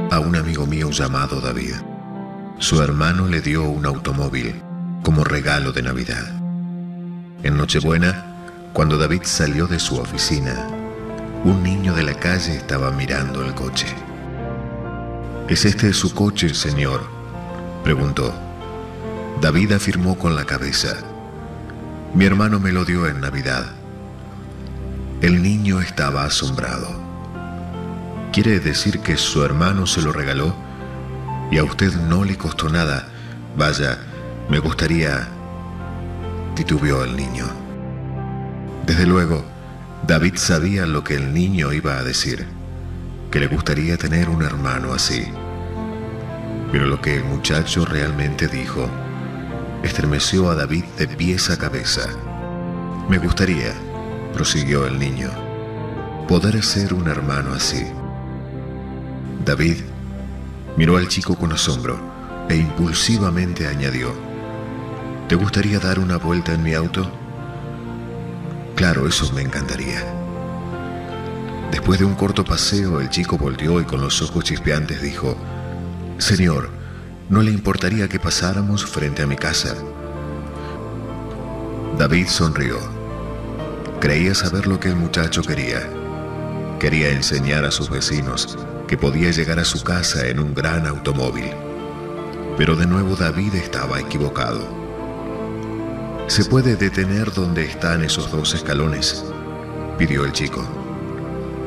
a un amigo mío llamado David. Su hermano le dio un automóvil como regalo de Navidad. En Nochebuena, cuando David salió de su oficina, un niño de la calle estaba mirando el coche. ¿Es este su coche, señor?, preguntó. David afirmó con la cabeza. Mi hermano me lo dio en Navidad. El niño estaba asombrado. ¿Quiere decir que su hermano se lo regaló y a usted no le costó nada? Vaya, me gustaría... titubeó el niño. Desde luego, David sabía lo que el niño iba a decir, que le gustaría tener un hermano así. Pero lo que el muchacho realmente dijo estremeció a David de pies a cabeza. Me gustaría, prosiguió el niño, poder ser un hermano así. David miró al chico con asombro e impulsivamente añadió: ¿te gustaría dar una vuelta en mi auto? Claro, eso me encantaría. Después de un corto paseo, el chico volteó y con los ojos chispeantes dijo: Señor, ¿no le importaría que pasáramos frente a mi casa? David sonrió. Creía saber lo que el muchacho quería. Quería enseñar a sus vecinos que podía llegar a su casa en un gran automóvil. Pero de nuevo David estaba equivocado. ¿Se puede detener donde están esos 2 escalones?, pidió el chico.